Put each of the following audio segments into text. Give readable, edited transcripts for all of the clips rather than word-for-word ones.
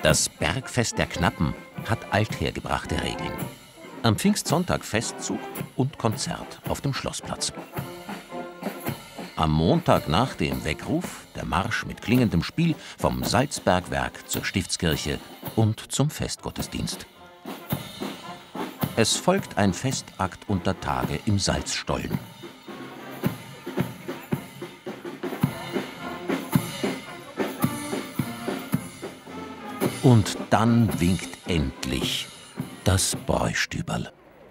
Das Bergfest der Knappen hat althergebrachte Regeln. Am Pfingstsonntag Festzug und Konzert auf dem Schlossplatz. Am Montag nach dem Weckruf der Marsch mit klingendem Spiel vom Salzbergwerk zur Stiftskirche und zum Festgottesdienst. Es folgt ein Festakt unter Tage im Salzstollen. Und dann winkt endlich das Bräustüberl.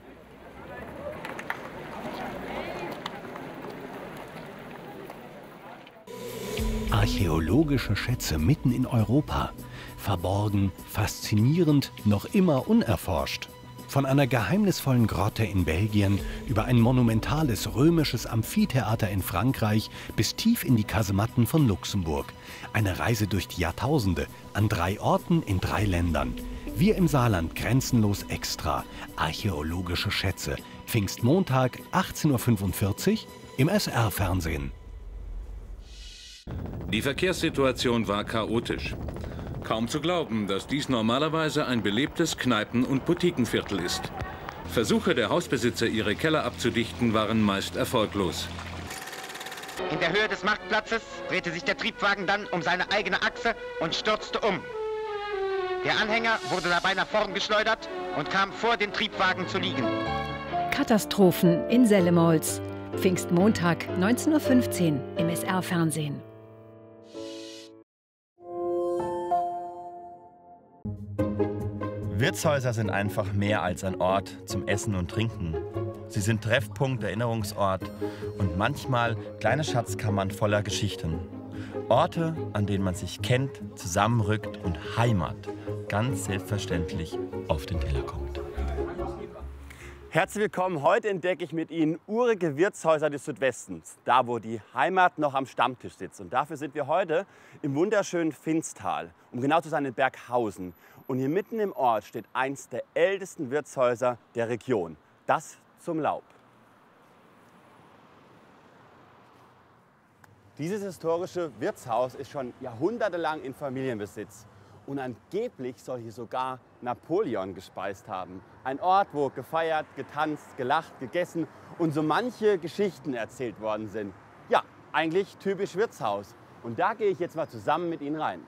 Archäologische Schätze mitten in Europa. Verborgen, faszinierend, noch immer unerforscht. Von einer geheimnisvollen Grotte in Belgien über ein monumentales römisches Amphitheater in Frankreich bis tief in die Kasematten von Luxemburg. Eine Reise durch die Jahrtausende, an 3 Orten in 3 Ländern. Wir im Saarland grenzenlos extra. Archäologische Schätze. Pfingstmontag, 18:45 Uhr im SR-Fernsehen. Die Verkehrssituation war chaotisch. Kaum zu glauben, dass dies normalerweise ein belebtes Kneipen- und Boutiquenviertel ist. Versuche der Hausbesitzer, ihre Keller abzudichten, waren meist erfolglos. In der Höhe des Marktplatzes drehte sich der Triebwagen dann um seine eigene Achse und stürzte um. Der Anhänger wurde dabei nach vorn geschleudert und kam vor den Triebwagen zu liegen. Katastrophen in Sellemolz. Pfingstmontag, 19:15 Uhr im SR-Fernsehen. Wirtshäuser sind einfach mehr als ein Ort zum Essen und Trinken. Sie sind Treffpunkt, Erinnerungsort und manchmal kleine Schatzkammern voller Geschichten. Orte, an denen man sich kennt, zusammenrückt und Heimat ganz selbstverständlich auf den Teller kommt. Herzlich willkommen. Heute entdecke ich mit Ihnen urige Wirtshäuser des Südwestens, da wo die Heimat noch am Stammtisch sitzt. Und dafür sind wir heute im wunderschönen Finztal, um genau zu sein in Berghausen. Und hier mitten im Ort steht eins der ältesten Wirtshäuser der Region, das Zum Laub. Dieses historische Wirtshaus ist schon jahrhundertelang in Familienbesitz. Und angeblich soll hier sogar Napoleon gespeist haben. Ein Ort, wo gefeiert, getanzt, gelacht, gegessen und so manche Geschichten erzählt worden sind. Ja, eigentlich typisch Wirtshaus. Und da gehe ich jetzt mal zusammen mit Ihnen rein.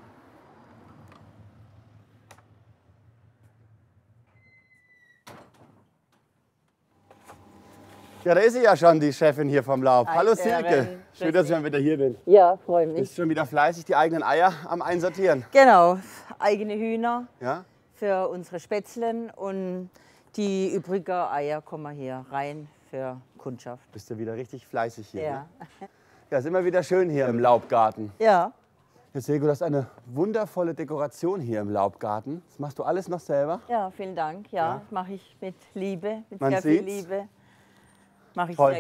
Ja, da ist sie ja schon, die Chefin hier vom Laub. Hallo Silke, schön, dass ich mal wieder hier bin. Ja, freue mich. Bist schon wieder fleißig die eigenen Eier am Einsortieren? Genau, eigene Hühner Ja? für unsere Spätzlen und die übrigen Eier kommen hier rein für Kundschaft. Bist du wieder richtig fleißig hier? Ja. Ne? Ja, ist immer wieder schön hier im Laubgarten. Ja. Jetzt Silke, du hast eine wundervolle Dekoration hier im Laubgarten. Das machst du alles noch selber? Ja, vielen Dank. Ja, mache ich mit Liebe, mit Man sehr viel sieht's. Liebe. Mache ich Toll. sehr